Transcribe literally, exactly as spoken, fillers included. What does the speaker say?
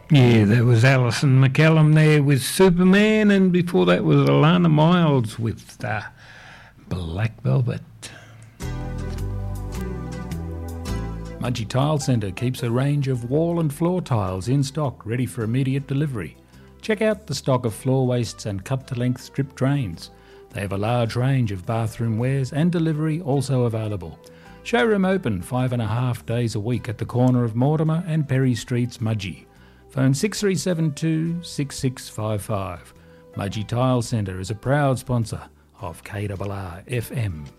Yeah, there was Alison McCallum there with Superman, and before that was Alana Miles with uh, Black Velvet. Mudgee Tile Centre keeps a range of wall and floor tiles in stock, ready for immediate delivery. Check out the stock of floor wastes and cut-to-length strip drains. They have a large range of bathroom wares and delivery also available. Showroom open five and a half days a week at the corner of Mortimer and Perry Streets, Mudgee. Phone six three seven two, six six five five. Mudgee Tile Centre is a proud sponsor of K R R F M.